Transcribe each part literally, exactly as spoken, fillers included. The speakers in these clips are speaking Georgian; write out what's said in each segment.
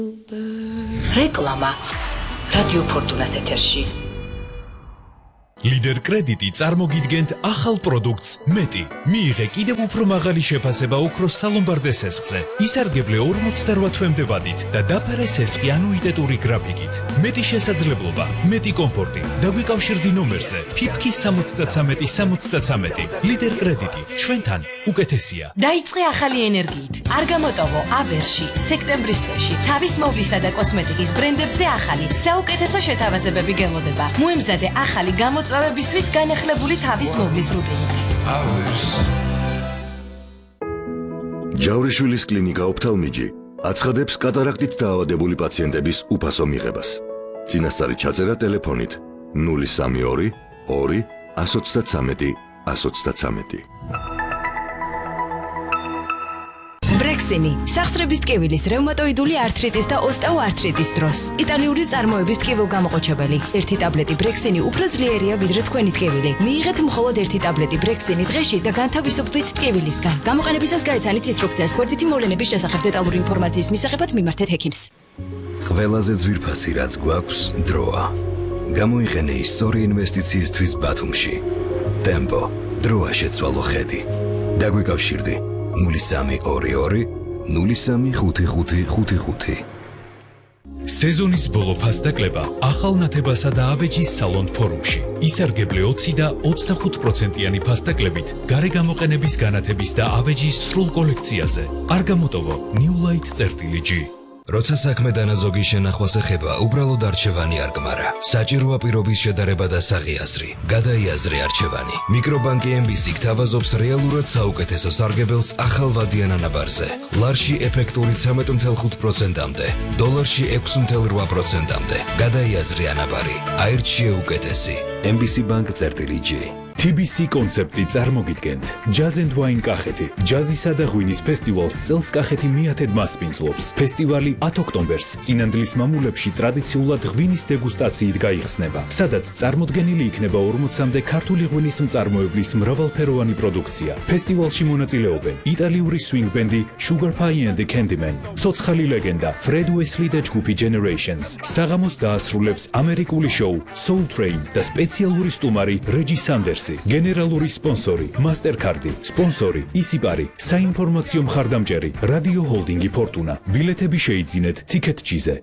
რეკლამა რადიო ფორტუნას ეთერში. ლიდერ კრედიტი წარმოგიდგენთ ახალ პროდუქტს მეტი. მიიღე კიდევ უფრო მაღალი შეფასება ოქროს სალომბარდე სესხზე. ისარგებლე ორმოცდაოთხ თვემდე ვადით და დაფარე სესხი ანუიტეტური გრაფიკით. მეტი შესაძლებლობა, მეტი კომფორტი. დაგვიკავშირდი ნომერზე ფიფკი სამოცდათრამეტი სამოცდათრამეტი. ლიდერ კრედიტი ჩვენთან უკეთესია. დაიწყე ახალი ენერგიით. არ გამოტოვო ავერში, სექტემბრის თვეში. თავის მოვლისა და კოსმეტიკის ბრენდებზე ახალი, საუკეთესო შეთავაზებები გელოდება. მოემზადე ახალი გამოწვევები წვევებისთვის განახლებული თავის მოვლის რუტინით. ჯავრიშვილის კლინიკა ოფთალმიჯი აცხადებს კატარაქტით დაავადებული პაციენტების უფასო მიღებას. წინასწარი ჩაწერა ტელეფონით ნული სამი ორი ორი ათს ოცდათრამეტი ათს ოცდათრამეტი. ბრექსინი სახსრების ტკივილის, რევმატოიდული ართრიტის და ოსტეოართრიტის დროს. იტალიური წარმოების ტკივილგამოყოჩებელი. ერთი ტაბლეტი ბრექსინი უფრო ძლიერია ვიდრე თქვენი ტკივილი. მიიღეთ მხოლოდ ერთი ტაბლეტი ბრექსინი დღეში და განთავისუფლდით ტკივილისგან. გამოყენებისას გაიცანით ინსტრუქციას გვერდითი მოვლენების შესახებ დეტალური ინფორმაციის მისაღებად მიმართეთ ექიმს. ყველაზე ძვირფასი რაც გვაქვს დროა. გამოიყენე ის სწორი ინვესტიციისთვის ბათუმში. ტემპო, დროა შეცვალო ხედი. დაგვიკავშირდი ნული სამი ორი ორი ნული სამი ხუთი ხუთი ხუთი ხუთი. სეზონის ბოლო ფასდაკლება ახალ ნათებასა და აბეჯის სალონ ფორუმში. ისარგებლე ოცი და ოცდახუთ პროცენტიანი ფასდაკლებით გარე გამოყენების განათების და აბეჯის სრულ კოლექციაზე. არ გამოტოვო New Light წერტილი G. როცა საქმე დანაზოგი შენახვას ეხება, უბრალოდ არჩევანი არ გმარა. საჭიროა პირობის შედარება და საღიაზრი. გადაიაზრე არჩევანი. მიკრობანკი ემ ბი სი გთავაზობს რეალურად საუკეთესო სარგებელს ახალ ვადიან ანაბარზე. ლარში ეფექტური ცხრამეტ ოცდაოთხ პროცენტამდე, დოლარში ექვსი ოცდაოთხ პროცენტამდე. გადაიაზრე ანაბარი. აირჩიე უკეთესი. ემ ბი სი ბანკ წერტილი G. თი ბი სი კონცეპტი წარმოგიდგენთ. Jazz and Wine კახეთი. ჯაზისა და ღვინის ფესტივალს წელს კახეთი მიათედ მასპინძლობს. ფესტივალი ათ ოქტომბერს წინანდლის მამულებში ტრადიციულად ღვინის დეგუსტაციით გაიხსნება, სადაც წარმოდგენილი იქნება ორმოცამდე ქართული ღვინის მწარმოებლის მრავალფეროვანი პროდუქცია. ფესტივალში მონაწილეობენ იტალიური swing ბენდი Sugar Pie and the Candyman, ცოცხალი ლეგენდა Fred Wesley და ჯგუფი Generations. საღამოს დაასრულებს ამერიკული შოუ Soul Train და სპეციალური სტუმარი Reggie Sanders. გენერალური სპონსორი Mastercard, სპონსორი ისიპარი, საინფორმაციო მხარდამჭერი რადიო ჰოლდინგი ფორტუნა. ბილეთები შეიძინეთ TicketJet-ზე.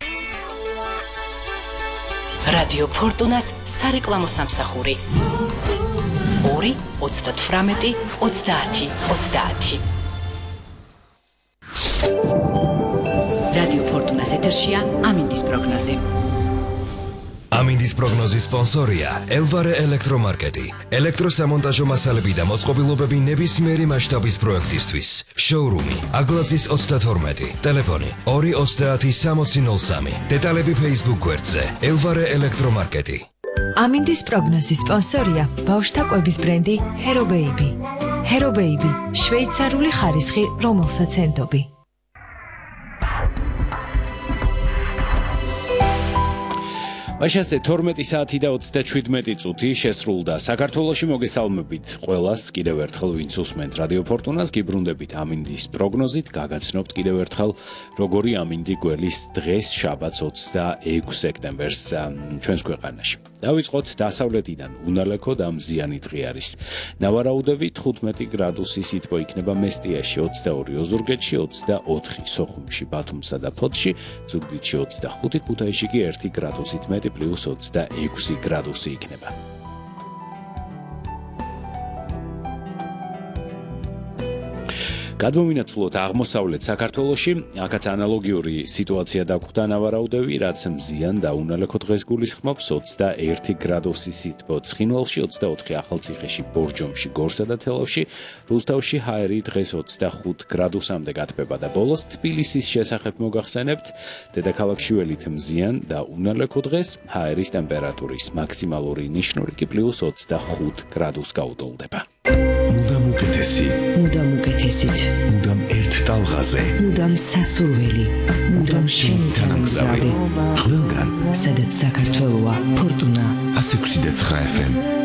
რადიო ფორტუნას სარეკლამო სამსახური ორი ოცდათვრამეტი ოცდაათი ოცდაათი. რადიო ფორტუნას ეთერშია ამინდის პროგნოზი. ამინდის პროგნოზის სპონსორია ელვარე ელექტრომარკეტი. ელექტროსამონტაჟო მასალები და მოწყობილობები ნებისმიერი მასშტაბის პროექტისთვის. შოურუმი აგლაძის ოცდათორმეტი, ტელეფონი ორი ოცდაათი სამოცი ნული სამი. დეტალები Facebook გვერდზე ელვარე ელექტრომარკეტი. ამინდის პროგნოზის სპონსორია ბავშვთა კვების ბრენდი Hero Baby. Hero Baby შვეიცარიული ხარისხი, რომელსაც ენდობი. მაშასე თორმეტი საათი და ოცდაშვიდმეტი წუთი შესრულდა. საქართველოში მოგესალმებით ყველას კიდევ ერთხელ ვინც უსმენთ რადიო ფორტუნას, გიბრუნდებით ამინდის პროგნოზით, გაგაცნობთ კიდევ ერთხელ როგორი ამინდი გველის დღეს შაბათს ოცდაექვსი სექტემბერს ჩვენს ქვეყანაში. დავიწყოთ დასავლეთიდან უნალექო და მზიანი დღე არის. ნავარაუდევი თხუთმეტი გრადუსი სითბო იქნება მესტიაში, ოცდაორი ოზურგეთში, ოცდაოთხი სოხუმში, ბათუმსა და ფოთში, ზუგდიდში ოცდახუთი, ქუთაისში კი ერთი გრადუსით მეტი პლუს ოცდაექვსი გრადუსი იქნება. გადმოვინაცვლოთ აღმოსავლეთ საქართველოში, აქაც ანალოგიური სიტუაცია დაგვხვდა ნავარაუდევი, რაც მზიან და უნალექო დღეს გულისხმობს ოცდაერთი გრადუსი სითბო, ცხინვალში ოცდაოთხი, ახალციხეში, ბორჯომში, გორსა და თელავში, რუსთავში ჰაერი დღეს ოცდახუთ გრადუსამდე გათბება და ბოლოს თბილისის შესახებ მოგახსენებთ, დედაქალაქში ველით მზიან და უნალექო დღეს ჰაერის ტემპერატურის მაქსიმალური ნიშნური კი პლუს ოცდახუთ გრადუსს გაუტოლდება. მუდამ უკეთესი, მუდამ უკეთესით, მუდამ ერთ ტალღაზე, მუდამ სასურველი, მუდამ შენი თანამგზავრი. ყველგან სადაც საქართველოა, ფორტუნა ათს ექვსი და ცხრა ეფ ემ.